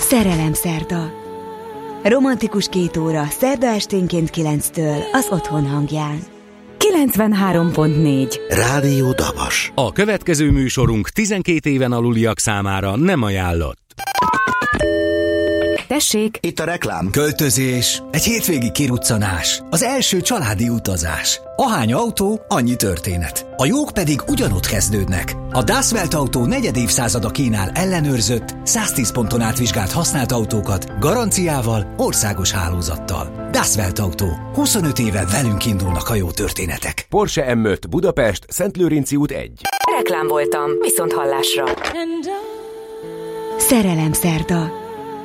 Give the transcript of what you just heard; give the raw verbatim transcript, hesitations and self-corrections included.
Szerelemszerda. Romantikus két óra szerda esténként kilenctől az Otthon hangján. kilencvenhárom pont négy Rádió Dabas. A következő műsorunk tizenkét éven aluliak számára nem ajánlott. Tessék! Itt a reklám. Költözés, egy hétvégi kiruccanás, az első családi utazás. Ahány autó, annyi történet. A jók pedig ugyanott kezdődnek. A Das Welt Autó negyedévszázada kínál ellenőrzött, száztíz ponton átvizsgált használt autókat, garanciával, országos hálózattal. Das Welt Autó. huszonöt éve velünk indulnak a jó történetek. Porsche em öt Budapest, Szentlőrinci út egy. Reklám voltam, viszont hallásra. Szerelemszerda.